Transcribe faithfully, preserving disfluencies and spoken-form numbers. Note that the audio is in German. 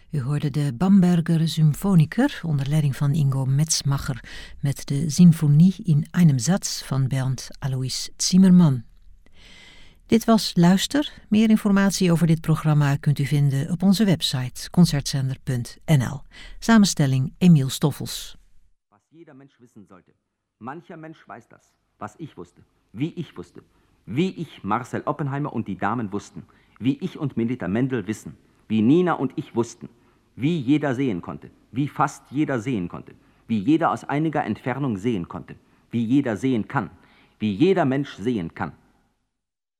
U hoorde de Bamberger Symphoniker onder leiding van Ingo Metzmacher met de Sinfonie in einem Satz van Bernd Alois Zimmermann. Dit was Luister. Meer informatie over dit programma kunt u vinden op onze website concertzender punt n l. Samenstelling Emiel Stoffels. Was jeder Mensch wissen sollte. Mancher Mensch weiß das, was ich wusste, wie ich wusste, wie ich Marcel Oppenheimer und die Damen wussten, wie ich und Melita Mendel wissen, wie Nina und ich wussten, wie jeder sehen konnte, wie fast jeder sehen konnte, wie jeder aus einiger Entfernung sehen konnte, wie jeder sehen kann, wie jeder Mensch sehen kann.